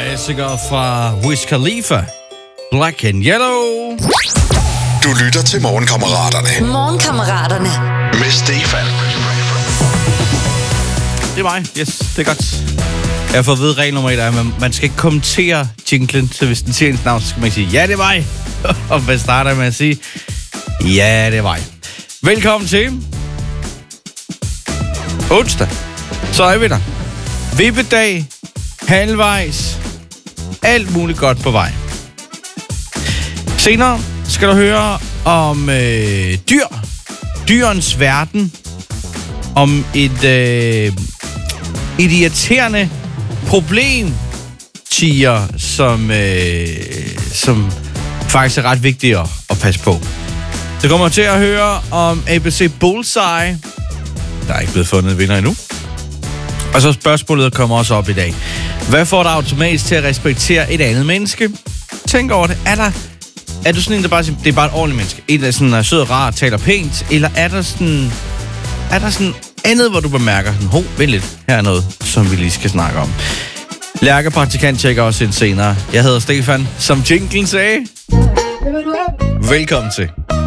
klassiker fra Wiz Khalifa. Black and Yellow. Du lytter til Morgenkammeraterne. Morgenkammeraterne. Med Stefan. Det er mig. Yes, det er godt. Jeg har fået at vide, regel nummer 1 er, at man skal ikke kommentere jinglen, så hvis den siger ens navn, så skal man sige, ja, det er mig. Og man starter med at sige, ja, det er mig. Velkommen til onsdag. Så er vi der. Vippedag, halvvejs, alt muligt godt på vej. Senere skal du høre om dyrens verden, om et irriterende problem, tiger, som faktisk er ret vigtigt at passe på. Så kommer til at høre om ABC Bullseye. Der er ikke blevet fundet vinder endnu. Og så spørgsmålet kommer også op i dag. Hvad får dig automatisk til at respektere et andet menneske? Tænk over det. Er du sådan en, der bare siger, det er bare et ordentligt menneske? En, der sådan er sød og rar, taler pænt? Eller er der sådan andet, hvor du bemærker, vent lidt, her er noget, som vi lige skal snakke om. Lærke praktikant tjekker også ind senere. Jeg hedder Stefan, som jinglen sagde. Velkommen til.